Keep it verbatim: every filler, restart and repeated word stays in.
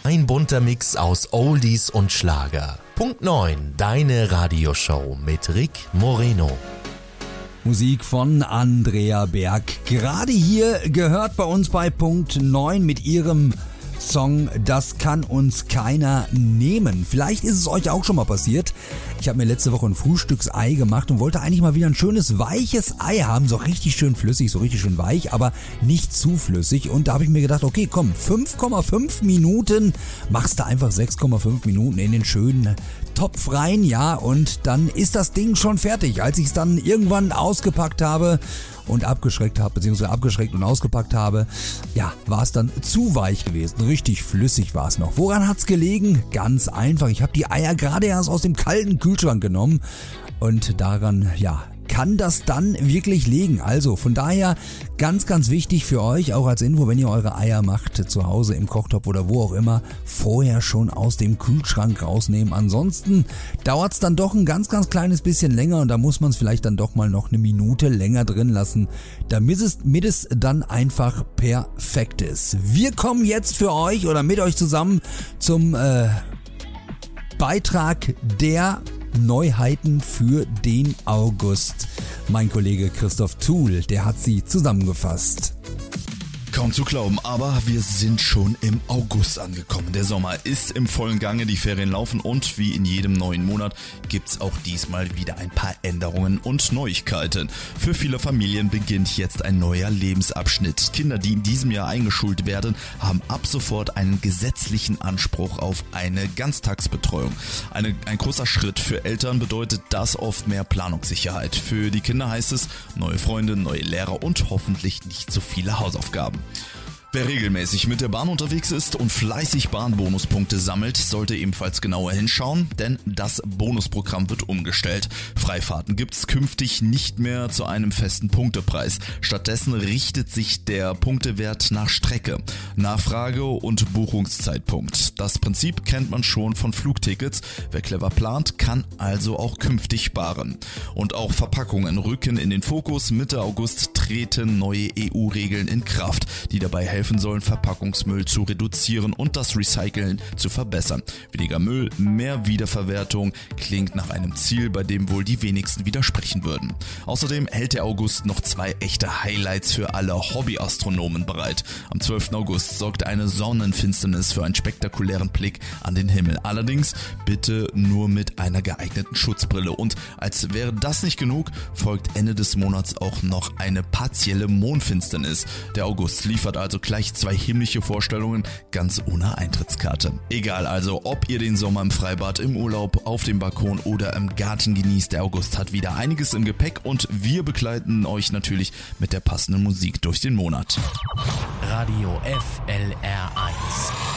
Ein bunter Mix aus Oldies und Schlager. Punkt neun, deine Radioshow mit Rick Moreno. Musik von Andrea Berg. Gerade hier gehört bei uns bei Punkt neun mit ihrem Song Das kann uns keiner nehmen. Vielleicht ist es euch auch schon mal passiert. Ich habe mir letzte Woche ein Frühstücksei gemacht und wollte eigentlich mal wieder ein schönes, weiches Ei haben. So richtig schön flüssig, so richtig schön weich, aber nicht zu flüssig. Und da habe ich mir gedacht, okay, komm, fünf Komma fünf Minuten, machst du einfach sechs Komma fünf Minuten in den schönen Topf rein, ja, und dann ist das Ding schon fertig. Als ich es dann irgendwann ausgepackt habe und abgeschreckt habe, beziehungsweise abgeschreckt und ausgepackt habe, ja, war es dann zu weich gewesen. Richtig flüssig war es noch. Woran hat's gelegen? Ganz einfach. Ich habe die Eier gerade erst aus dem kalten Kühlschrank genommen und daran, ja, kann das dann wirklich liegen. Also von daher ganz, ganz wichtig für euch, auch als Info, wenn ihr eure Eier macht, zu Hause im Kochtopf oder wo auch immer, vorher schon aus dem Kühlschrank rausnehmen. Ansonsten dauert es dann doch ein ganz, ganz kleines bisschen länger und da muss man es vielleicht dann doch mal noch eine Minute länger drin lassen, damit es, damit es dann einfach perfekt ist. Wir kommen jetzt für euch oder mit euch zusammen zum äh, Beitrag der Neuheiten für den August. Mein Kollege Christoph Thuhl, der hat sie zusammengefasst. Kaum zu glauben, aber wir sind schon im August angekommen. Der Sommer ist im vollen Gange, die Ferien laufen und wie in jedem neuen Monat gibt's auch diesmal wieder ein paar Änderungen und Neuigkeiten. Für viele Familien beginnt jetzt ein neuer Lebensabschnitt. Kinder, die in diesem Jahr eingeschult werden, haben ab sofort einen gesetzlichen Anspruch auf eine Ganztagsbetreuung. Eine, ein großer Schritt für Eltern bedeutet das oft mehr Planungssicherheit. Für die Kinder heißt es neue Freunde, neue Lehrer und hoffentlich nicht so viele Hausaufgaben. Wer regelmäßig mit der Bahn unterwegs ist und fleißig Bahnbonuspunkte sammelt, sollte ebenfalls genauer hinschauen, denn das Bonusprogramm wird umgestellt. Freifahrten gibt's künftig nicht mehr zu einem festen Punktepreis. Stattdessen richtet sich der Punktewert nach Strecke, Nachfrage und Buchungszeitpunkt. Das Prinzip kennt man schon von Flugtickets. Wer clever plant, kann also auch künftig sparen. Und auch Verpackungen rücken in den Fokus. Mitte August treten neue E U-Regeln in Kraft, die dabei helfen sollen, Verpackungsmüll zu reduzieren und das Recyceln zu verbessern. Weniger Müll, mehr Wiederverwertung klingt nach einem Ziel, bei dem wohl die wenigsten widersprechen würden. Außerdem hält der August noch zwei echte Highlights für alle Hobbyastronomen bereit. Am zwölften August sorgt eine Sonnenfinsternis für einen spektakulären Blick an den Himmel. Allerdings bitte nur mit einer geeigneten Schutzbrille. Und als wäre das nicht genug, folgt Ende des Monats auch noch eine partielle Mondfinsternis. Der August liefert also gleich zwei himmlische Vorstellungen, ganz ohne Eintrittskarte. Egal also, ob ihr den Sommer im Freibad, im Urlaub, auf dem Balkon oder im Garten genießt, der August hat wieder einiges im Gepäck und wir begleiten euch natürlich mit der passenden Musik durch den Monat. Radio F L R eins